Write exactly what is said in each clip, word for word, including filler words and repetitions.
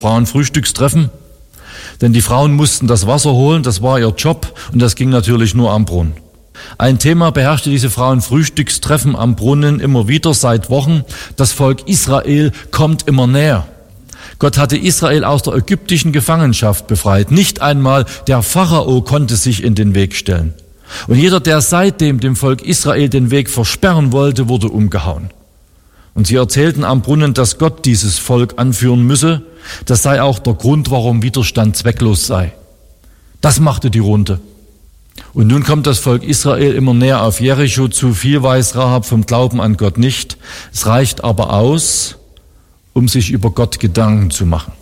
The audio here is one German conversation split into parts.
Frauenfrühstückstreffen, denn die Frauen mussten das Wasser holen, das war ihr Job und das ging natürlich nur am Brunnen. Ein Thema beherrschte diese Frauenfrühstückstreffen am Brunnen immer wieder seit Wochen. Das Volk Israel kommt immer näher. Gott hatte Israel aus der ägyptischen Gefangenschaft befreit. Nicht einmal der Pharao konnte sich in den Weg stellen. Und jeder, der seitdem dem Volk Israel den Weg versperren wollte, wurde umgehauen. Und sie erzählten am Brunnen, dass Gott dieses Volk anführen müsse. Das sei auch der Grund, warum Widerstand zwecklos sei. Das machte die Runde. Und nun kommt das Volk Israel immer näher auf Jericho zu. Viel weiß Rahab vom Glauben an Gott nicht. Es reicht aber aus, um sich über Gott Gedanken zu machen.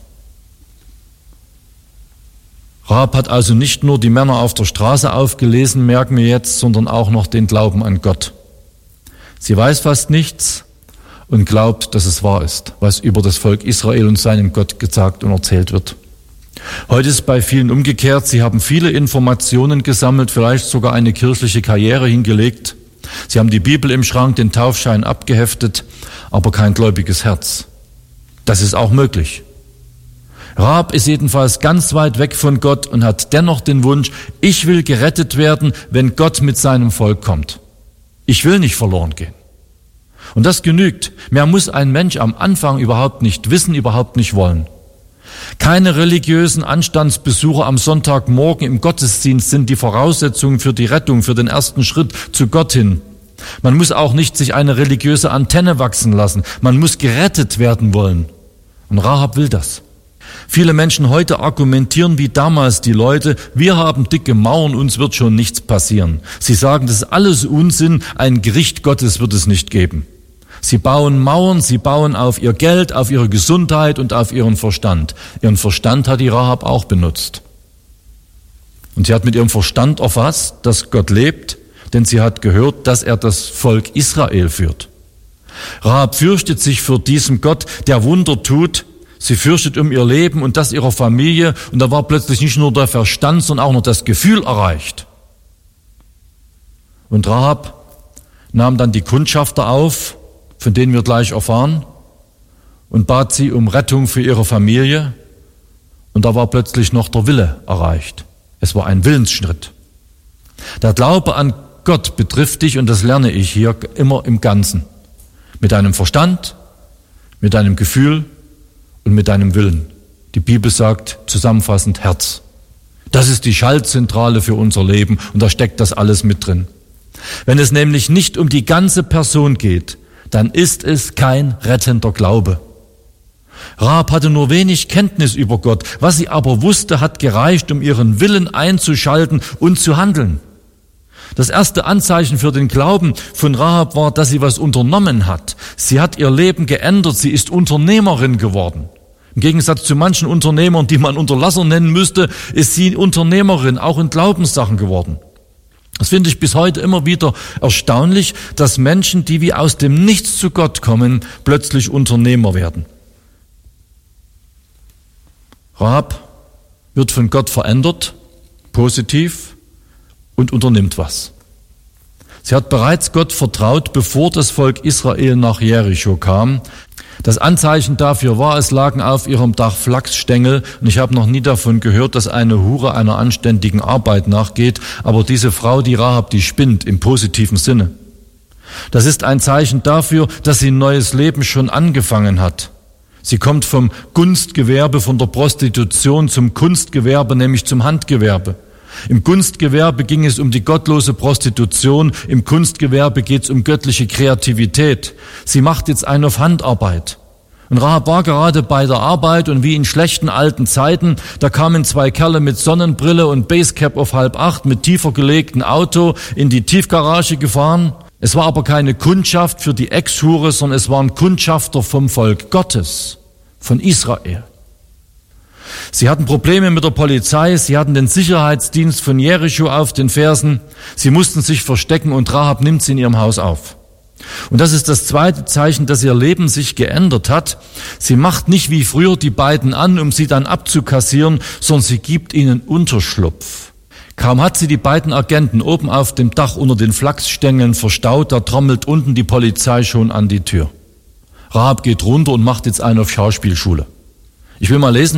Rahab hat also nicht nur die Männer auf der Straße aufgelesen, merken wir jetzt, sondern auch noch den Glauben an Gott. Sie weiß fast nichts und glaubt, dass es wahr ist, was über das Volk Israel und seinen Gott gesagt und erzählt wird. Heute ist bei vielen umgekehrt. Sie haben viele Informationen gesammelt, vielleicht sogar eine kirchliche Karriere hingelegt. Sie haben die Bibel im Schrank, den Taufschein abgeheftet, aber kein gläubiges Herz. Das ist auch möglich. Rahab ist jedenfalls ganz weit weg von Gott und hat dennoch den Wunsch, ich will gerettet werden, wenn Gott mit seinem Volk kommt. Ich will nicht verloren gehen. Und das genügt. Mehr muss ein Mensch am Anfang überhaupt nicht wissen, überhaupt nicht wollen. Keine religiösen Anstandsbesuche am Sonntagmorgen im Gottesdienst sind die Voraussetzungen für die Rettung, für den ersten Schritt zu Gott hin. Man muss auch nicht sich eine religiöse Antenne wachsen lassen. Man muss gerettet werden wollen. Und Rahab will das. Viele Menschen heute argumentieren wie damals die Leute, wir haben dicke Mauern, uns wird schon nichts passieren. Sie sagen, das ist alles Unsinn, ein Gericht Gottes wird es nicht geben. Sie bauen Mauern, sie bauen auf ihr Geld, auf ihre Gesundheit und auf ihren Verstand. Ihren Verstand hat die Rahab auch benutzt. Und sie hat mit ihrem Verstand erfasst, dass Gott lebt, denn sie hat gehört, dass er das Volk Israel führt. Rahab fürchtet sich vor diesem Gott, der Wunder tut. Sie fürchtet um ihr Leben und das ihrer Familie. Und da war plötzlich nicht nur der Verstand, sondern auch noch das Gefühl erreicht. Und Rahab nahm dann die Kundschafter auf, von denen wir gleich erfahren, und bat sie um Rettung für ihre Familie. Und da war plötzlich noch der Wille erreicht. Es war ein Willensschritt. Der Glaube an Gott betrifft dich, und das lerne ich hier immer im Ganzen. Mit deinem Verstand, mit deinem Gefühl und mit deinem Willen. Die Bibel sagt zusammenfassend Herz. Das ist die Schaltzentrale für unser Leben, und da steckt das alles mit drin. Wenn es nämlich nicht um die ganze Person geht, dann ist es kein rettender Glaube. Rahab hatte nur wenig Kenntnis über Gott. Was sie aber wusste, hat gereicht, um ihren Willen einzuschalten und zu handeln. Das erste Anzeichen für den Glauben von Rahab war, dass sie was unternommen hat. Sie hat ihr Leben geändert, sie ist Unternehmerin geworden. Im Gegensatz zu manchen Unternehmern, die man Unterlasser nennen müsste, ist sie Unternehmerin, auch in Glaubenssachen geworden. Das finde ich bis heute immer wieder erstaunlich, dass Menschen, die wie aus dem Nichts zu Gott kommen, plötzlich Unternehmer werden. Rahab wird von Gott verändert, positiv, und unternimmt was. Sie hat bereits Gott vertraut, bevor das Volk Israel nach Jericho kam. Das Anzeichen dafür war, es lagen auf ihrem Dach Flachsstängel, und ich habe noch nie davon gehört, dass eine Hure einer anständigen Arbeit nachgeht, aber diese Frau, die Rahab, die spinnt im positiven Sinne. Das ist ein Zeichen dafür, dass sie ein neues Leben schon angefangen hat. Sie kommt vom Gunstgewerbe, von der Prostitution zum Kunstgewerbe, nämlich zum Handgewerbe. Im Kunstgewerbe ging es um die gottlose Prostitution, im Kunstgewerbe geht es um göttliche Kreativität. Sie macht jetzt eine auf Handarbeit. Und Rahab war gerade bei der Arbeit, und wie in schlechten alten Zeiten, da kamen zwei Kerle mit Sonnenbrille und Basecap auf halb acht mit tiefer gelegtem Auto in die Tiefgarage gefahren. Es war aber keine Kundschaft für die Ex-Hure, sondern es waren Kundschafter vom Volk Gottes, von Israel. Sie hatten Probleme mit der Polizei, sie hatten den Sicherheitsdienst von Jericho auf den Fersen, sie mussten sich verstecken, und Rahab nimmt sie in ihrem Haus auf. Und das ist das zweite Zeichen, dass ihr Leben sich geändert hat. Sie macht nicht wie früher die beiden an, um sie dann abzukassieren, sondern sie gibt ihnen Unterschlupf. Kaum hat sie die beiden Agenten oben auf dem Dach unter den Flachsstängeln verstaut, da trommelt unten die Polizei schon an die Tür. Rahab geht runter und macht jetzt eine auf Schauspielschule. Ich will mal lesen,